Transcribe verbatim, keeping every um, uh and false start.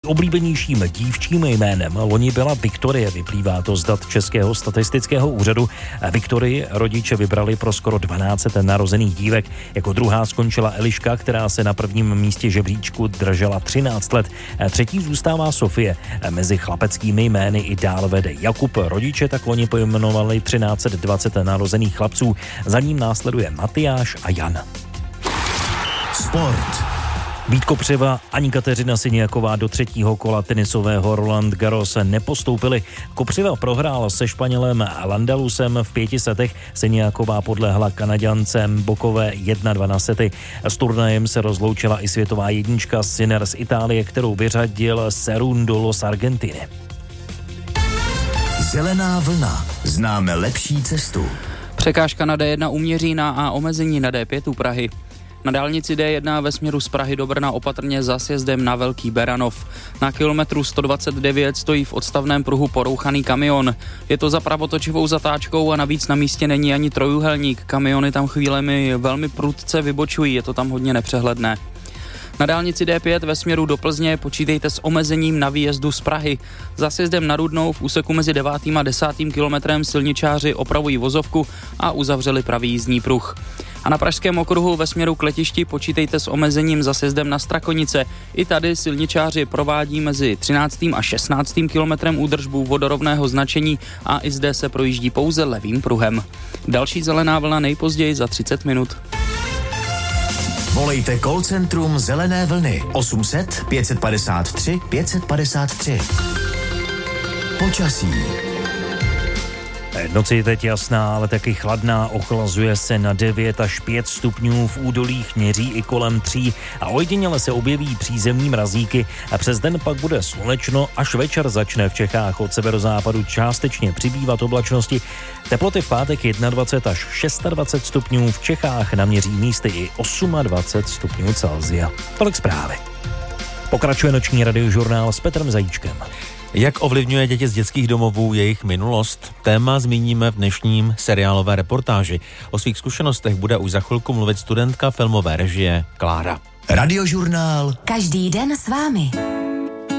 Nejoblíbenějším dívčím jménem loni byla Viktorie, vyplývá to z dat Českého statistického úřadu. Viktorii rodiče vybrali pro skoro dvanáct set narozených dívek. Jako druhá skončila Eliška, která se na prvním místě žebříčku držela třináct let. Třetí zůstává Sofie. Mezi chlapeckými jmény i dál vede Jakub. Rodiče tak loni pojmenovali třináct set dvacet narozených chlapců. Za ním následuje Matyáš a Jan. Sport. Vít Kopřiva ani Kateřina Siniaková do třetího kola tenisového Roland Garros nepostoupili. Kopřiva prohrál se Španělem Landalusem v pěti setech, Siniaková podlehla Kanaďancem Bokové jedna dva na sety. S turnajem se rozloučila i světová jednička Sinner z Itálie, kterou vyřadil Cerúndolo z Argentiny. Zelená vlna. Známe lepší cestu. Překážka na D jedna u Měřína a omezení na D pět u Prahy. Na dálnici D jedna ve směru z Prahy do Brna opatrně za sjezdem na Velký Beranov. Na kilometru sto dvacet devět stojí v odstavném pruhu porouchaný kamion. Je to za pravotočivou zatáčkou a navíc na místě není ani trojúhelník. Kamiony tam chvílemi velmi prudce vybočují, je to tam hodně nepřehledné. Na dálnici D pět ve směru do Plzně počítejte s omezením na výjezdu z Prahy. Za sjezdem na Rudnou v úseku mezi devátým a desátým kilometrem silničáři opravují vozovku a uzavřeli pravý jízdní pruh. A na pražském okruhu ve směru k letišti počítejte s omezením za sjezdem na Strakonice. I tady silničáři provádí mezi třináctým a šestnáctým kilometrem údržbu vodorovného značení a i zde se projíždí pouze levým pruhem. Další zelená vlna nejpozději za třicet minut. Volejte call centrum Zelené vlny osm set pět padesát tři pět padesát tři. Počasí. Noc je teď jasná, ale taky chladná, ochlazuje se na devět až pět stupňů, v údolích měří i kolem tří a ojediněle se objeví přízemní mrazíky a přes den pak bude slunečno, až večer začne v Čechách od severozápadu částečně přibývat oblačnosti. Teploty v pátek dvacet jedna až dvacet šest stupňů, v Čechách naměří místy i dvacet osm stupňů Celsia. Tolik zprávy. Pokračuje noční radiožurnál s Petrem Zajíčkem. Jak ovlivňuje děti z dětských domovů jejich minulost? Téma zmíníme v dnešním seriálové reportáži. O svých zkušenostech bude už za chvilku mluvit studentka filmové režie Klára. Radiožurnál. Každý den s vámi.